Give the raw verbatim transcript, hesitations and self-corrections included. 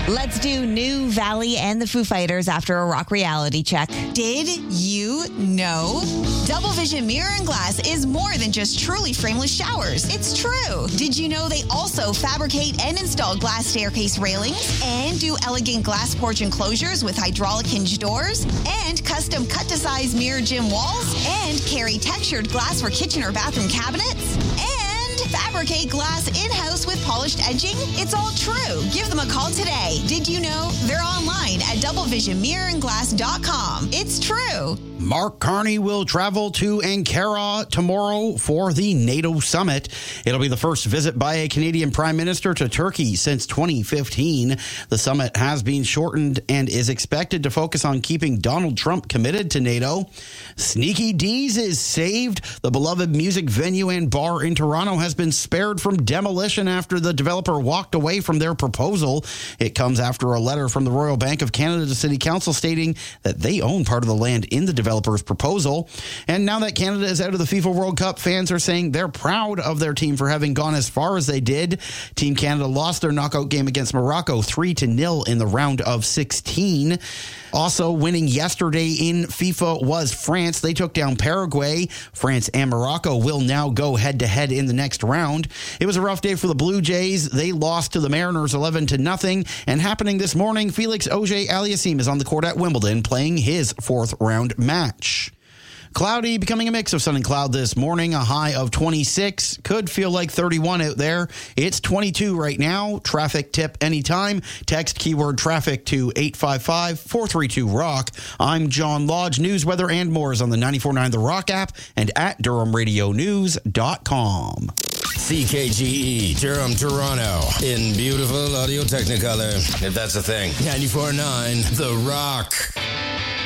Let's do New Valley and the Foo Fighters after a rock reality check. Did you know? Double Vision Mirror and Glass is more than just truly frameless showers. It's true. Did you know they also fabricate and install glass staircase railings and do elegant glass porch enclosures with hydraulic hinge doors and custom cut-to-size mirror gym walls and carry textured glass for kitchen or bathroom cabinets and fabricate glass in-house with polished edging? It's all true. Give them a call today. Did you know they're online at double vision mirror and glass dot com? It's true. Mark Carney will travel to Ankara tomorrow for the NATO summit. It'll be the first visit by a Canadian prime minister to Turkey since twenty fifteen. The summit has been shortened and is expected to focus on keeping Donald Trump committed to NATO. Sneaky D's is saved. The beloved music venue and bar in Toronto has been spared from demolition after the developer walked away from their proposal. It comes after a letter from the Royal Bank of Canada to City Council stating that they own part of the land in the developer's proposal. And now that Canada is out of the FIFA World Cup, fans are saying they're proud of their team for having gone as far as they did. Team Canada lost their knockout game against Morocco three to nil in the round of sixteen. Also winning yesterday in FIFA was France. They took down Paraguay. France and Morocco will now go head-to-head in the next round. It was a rough day for the Blue Jays. They lost to the Mariners eleven to nothing. And happening this morning, Felix Auger-Aliassime is on the court at Wimbledon playing his fourth round match. Cloudy, becoming a mix of sun and cloud this morning, a high of twenty-six. Could feel like thirty-one out there. It's twenty-two right now. Traffic tip anytime. Text keyword traffic to eight five five, four three two, rock. I'm John Lodge. News, weather, and more is on the ninety-four point nine The Rock app and at Durham Radio News dot com. C K G E, Durham, Toronto, in beautiful Audio Technicolor, if that's a thing. ninety-four point nine The Rock.